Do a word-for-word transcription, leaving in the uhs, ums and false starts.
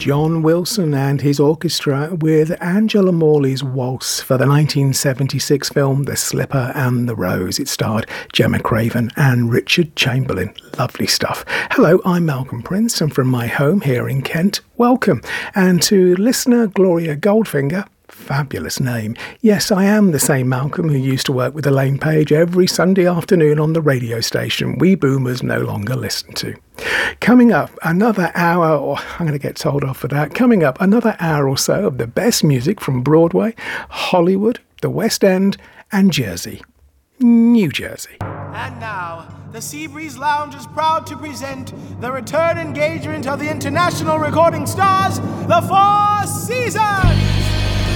John Wilson and his orchestra with Angela Morley's Waltz for the nineteen seventy-six film The Slipper and the Rose. It starred Gemma Craven and Richard Chamberlain. Lovely stuff. Hello, I'm Malcolm Prince, and from my home here in Kent, welcome. And to listener Gloria Goldfinger, fabulous name. Yes, I am the same Malcolm who used to work with Elaine Page every Sunday afternoon on the radio station we boomers no longer listen to. Coming up, another hour, or I'm going to get told off for that, coming up, another hour or so of the best music from Broadway, Hollywood, the West End, and Jersey. New Jersey. And now, the Seabreeze Lounge is proud to present the return engagement of the international recording stars, the Four Seasons!